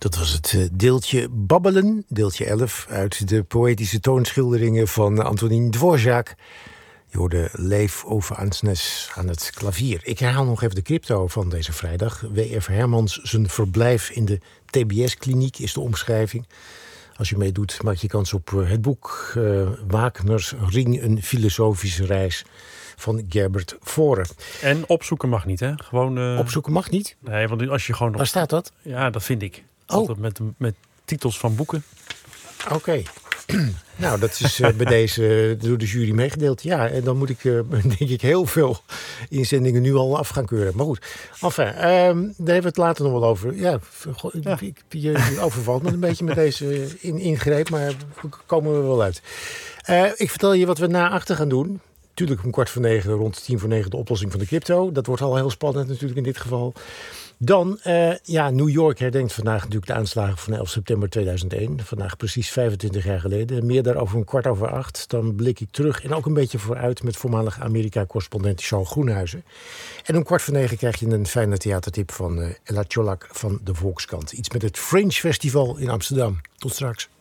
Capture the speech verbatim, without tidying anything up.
Dat was het uh, deeltje Babbelen, deeltje elf... uit de poëtische toonschilderingen van Antonín Dvořák. Je hoorde Leif Ove Ansnes aan het klavier. Ik herhaal nog even de crypto van deze vrijdag. W F Hermans, zijn verblijf in de T B S-kliniek is de omschrijving. Als je meedoet, maak je kans op het boek uh, Wagners Ring, een filosofische reis van Gerbert Voren. En opzoeken mag niet, hè? Gewoon, uh... Opzoeken mag niet? Nee, want als je gewoon... Waar staat dat? Ja, dat vind ik. Oh. Altijd met, met titels van boeken. Oké. Okay. Nou, dat is uh, bij deze uh, door de jury meegedeeld. Ja, en dan moet ik, uh, denk ik, heel veel inzendingen nu al af gaan keuren. Maar goed, enfin, uh, daar hebben we het later nog wel over. Ja, ja. Ik, je overvalt me een beetje met deze in, ingreep, maar we komen er wel uit. Uh, ik vertel je wat we na achter gaan doen. Natuurlijk om kwart voor negen, rond tien voor negen de oplossing van de crypto. Dat wordt al heel spannend natuurlijk in dit geval. Dan, uh, ja, New York herdenkt vandaag natuurlijk de aanslagen van elf september tweeduizend één. Vandaag precies vijfentwintig jaar geleden. Meer daarover om kwart over acht. Dan blik ik terug en ook een beetje vooruit met voormalig Amerika-correspondent Charles Groenhuizen. En om kwart voor negen krijg je een fijne theatertip van uh, Ella Tjolak van de Volkskrant. Iets met het Fringe Festival in Amsterdam. Tot straks.